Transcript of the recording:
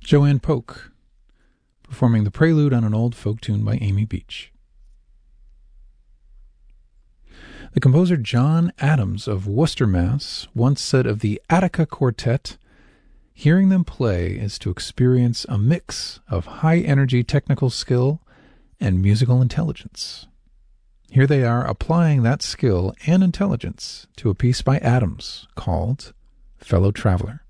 Joanne Polk, performing the prelude on an old folk tune by Amy Beach. The composer John Adams of Worcester, Mass. once said of the Attica Quartet, "Hearing them play is to experience a mix of high-energy technical skill and musical intelligence." Here they are applying that skill and intelligence to a piece by Adams called Fellow Traveler.